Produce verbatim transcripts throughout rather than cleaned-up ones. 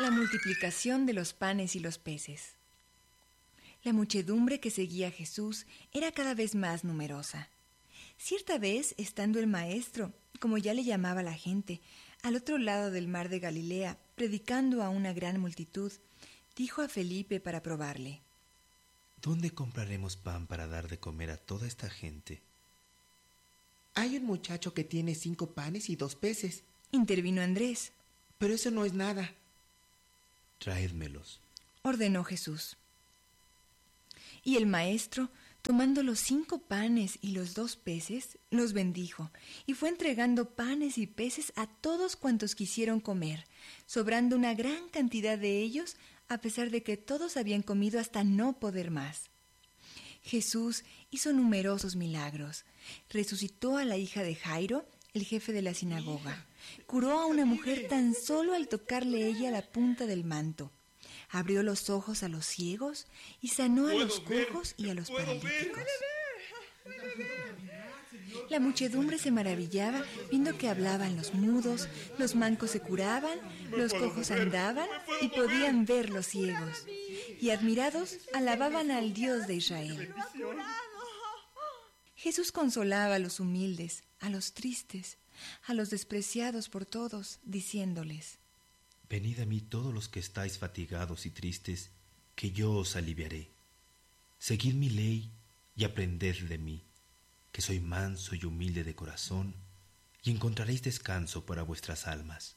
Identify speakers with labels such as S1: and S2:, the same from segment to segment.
S1: La multiplicación de los panes y los peces. La muchedumbre que seguía a Jesús era cada vez más numerosa. Cierta vez, estando el maestro, como ya le llamaba la gente, al otro lado del mar de Galilea, predicando a una gran multitud, dijo a Felipe para probarle:
S2: ¿Dónde compraremos pan para dar de comer a toda esta gente?
S3: Hay un muchacho que tiene cinco panes y dos peces.
S1: Intervino Andrés.
S3: Pero eso no es nada.
S2: Traédmelos,
S1: ordenó Jesús. Y el maestro, tomando los cinco panes y los dos peces, los bendijo, y fue entregando panes y peces a todos cuantos quisieron comer, sobrando una gran cantidad de ellos, a pesar de que todos habían comido hasta no poder más. Jesús hizo numerosos milagros. Resucitó a la hija de Jairo, el jefe de la sinagoga. Curó a una mujer tan solo al tocarle ella la punta del manto. Abrió los ojos a los ciegos y sanó a los cojos y a los paralíticos. La muchedumbre se maravillaba viendo que hablaban los mudos, los mancos se curaban, los cojos andaban y podían ver los ciegos. Y admirados alababan al Dios de Israel. Jesús consolaba a los humildes, a los tristes, a los despreciados por todos, diciéndoles:
S2: venid a mí todos los que estáis fatigados y tristes, que yo os aliviaré. Seguid mi ley y aprended de mí, que soy manso y humilde de corazón, y encontraréis descanso para vuestras almas.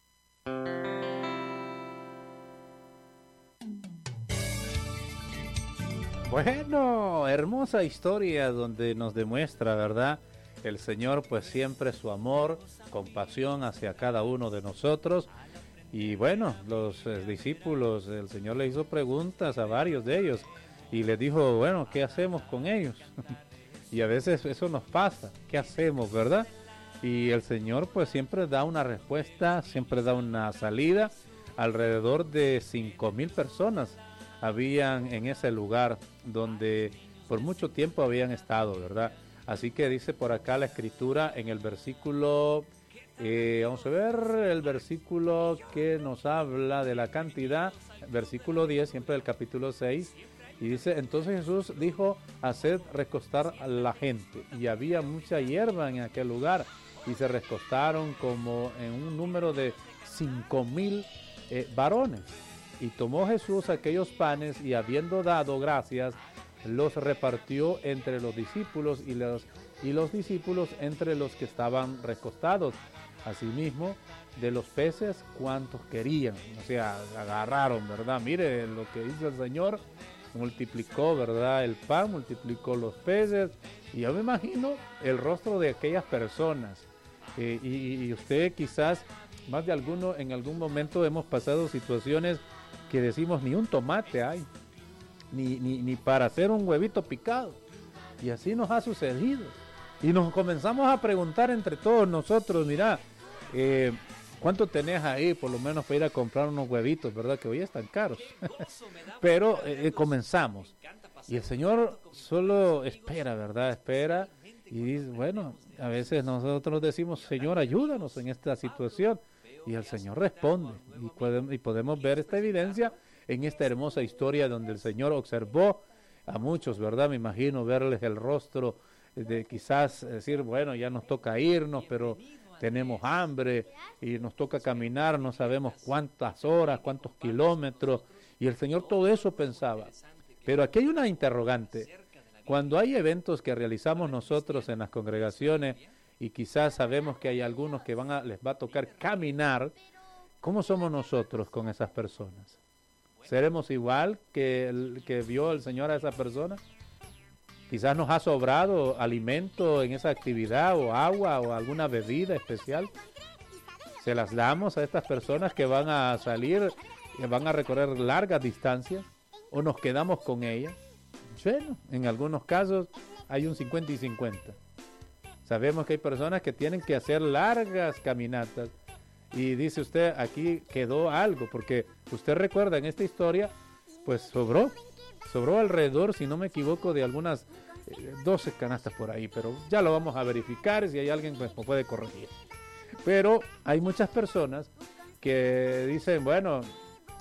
S4: Bueno, hermosa historia donde nos demuestra, ¿verdad?, el Señor, pues siempre su amor, compasión hacia cada uno de nosotros. Y bueno, los eh, discípulos, el Señor le hizo preguntas a varios de ellos y les dijo, bueno, ¿qué hacemos con ellos? Y a veces eso nos pasa, ¿qué hacemos, verdad? Y el Señor pues siempre da una respuesta, siempre da una salida. Alrededor de cinco mil personas habían en ese lugar donde por mucho tiempo habían estado, ¿verdad? Así que dice por acá la escritura en el versículo, eh, vamos a ver, el versículo que nos habla de la cantidad, versículo diez, siempre del capítulo seis, y dice, entonces Jesús dijo, haced recostar a la gente, y había mucha hierba en aquel lugar, y se recostaron como en un número de cinco mil eh, varones. Y tomó Jesús aquellos panes, y habiendo dado gracias, los repartió entre los discípulos y los, y los discípulos entre los que estaban recostados. Asimismo, de los peces, cuantos querían. O sea, agarraron, ¿verdad? Mire lo que hizo el Señor. Multiplicó, ¿verdad?, el pan, multiplicó los peces. Y yo me imagino el rostro de aquellas personas. Eh, y, y usted quizás, más de alguno, en algún momento hemos pasado situaciones que decimos, ni un tomate hay. Ni, ni, ni para hacer un huevito picado. Y así nos ha sucedido. Y nos comenzamos a preguntar entre todos nosotros, mira, eh, ¿cuánto tenés ahí por lo menos para ir a comprar unos huevitos, verdad? Que hoy están caros. Pero eh, comenzamos. Y el Señor solo espera, ¿verdad? Espera y dice, bueno, a veces nosotros decimos, Señor, ayúdanos en esta situación. Y el Señor responde. Y podemos, y podemos ver esta evidencia en esta hermosa historia donde el Señor observó a muchos, ¿verdad? Me imagino verles el rostro de quizás decir, bueno, ya nos toca irnos, pero tenemos hambre y nos toca caminar, no sabemos cuántas horas, cuántos kilómetros, y el Señor todo eso pensaba. Pero aquí hay una interrogante. Cuando hay eventos que realizamos nosotros en las congregaciones y quizás sabemos que hay algunos que van a, les va a tocar caminar, ¿cómo somos nosotros con esas personas? ¿Seremos igual que el que vio el Señor a esa persona? Quizás nos ha sobrado alimento en esa actividad, o agua, o alguna bebida especial. ¿Se las damos a estas personas que van a salir, que van a recorrer largas distancias? ¿O nos quedamos con ellas? Bueno, en algunos casos hay un cincuenta y cincuenta. Sabemos que hay personas que tienen que hacer largas caminatas. Y dice usted, aquí quedó algo, porque usted recuerda en esta historia, pues sobró, sobró alrededor, si no me equivoco, de algunas eh, doce canastas por ahí, pero ya lo vamos a verificar, si hay alguien pues me puede corregir. Pero hay muchas personas que dicen, bueno,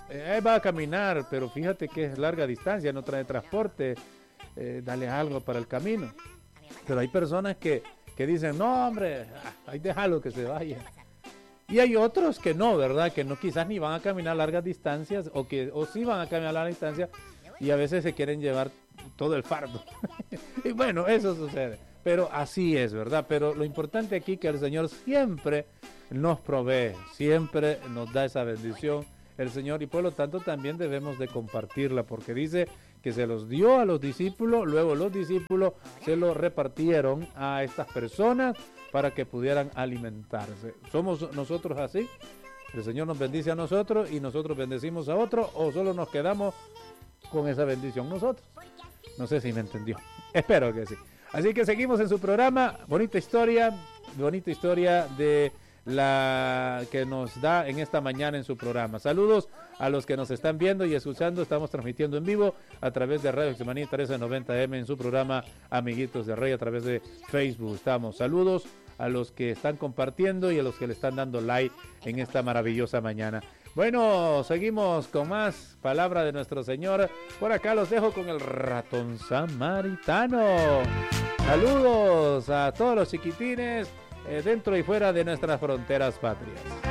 S4: eh, va a caminar, pero fíjate que es larga distancia, no trae transporte, eh, dale algo para el camino. Pero hay personas que, que dicen, no hombre, ahí déjalo que se vaya. Y hay otros que no, ¿verdad? Que no, quizás ni van a caminar largas distancias, o que o sí van a caminar largas distancias, y a veces se quieren llevar todo el fardo. Y bueno, eso sucede. Pero así es, ¿verdad? Pero lo importante aquí es que el Señor siempre nos provee, siempre nos da esa bendición, el Señor, y por lo tanto también debemos de compartirla, porque dice que se los dio a los discípulos, luego los discípulos se lo repartieron a estas personas para que pudieran alimentarse. ¿Somos nosotros así? ¿El Señor nos bendice a nosotros y nosotros bendecimos a otros, o solo nos quedamos con esa bendición nosotros? No sé si me entendió. Espero que sí. Así que seguimos en su programa. Bonita historia, bonita historia de la que nos da en esta mañana en su programa. Saludos a los que nos están viendo y escuchando. Estamos transmitiendo en vivo a través de Radio Getsemaní trece noventa eme en su programa Amiguitos de Rey, a través de Facebook. Estamos. Saludos a los que están compartiendo y a los que le están dando like en esta maravillosa mañana. Bueno, seguimos con más palabra de nuestro Señor. Por acá los dejo con el ratón samaritano. Saludos a todos los chiquitines eh, dentro y fuera de nuestras fronteras patrias.